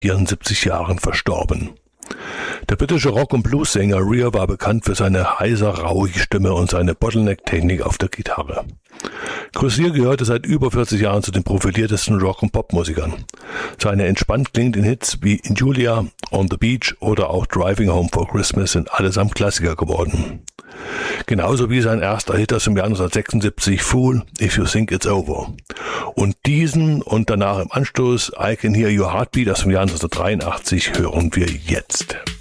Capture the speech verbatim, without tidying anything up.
ihren siebzig Jahren verstorben. Der britische Rock- und Blues-Sänger Rea war bekannt für seine heiser, rauige Stimme und seine Bottleneck-Technik auf der Gitarre. Chris Rea gehörte seit über vierzig Jahren zu den profiliertesten Rock- und Popmusikern. Seine entspannt klingenden Hits wie Julia, On the Beach oder auch Driving Home for Christmas sind allesamt Klassiker geworden. Genauso wie sein erster Hit aus dem Jahr neunzehnhundertsechsundsiebzig, Fool, If You Think It's Over. Und diesen und danach im Anstoß I Can Hear Your Heartbeat aus dem Jahr neunzehnhundertdreiundachtzig hören wir jetzt.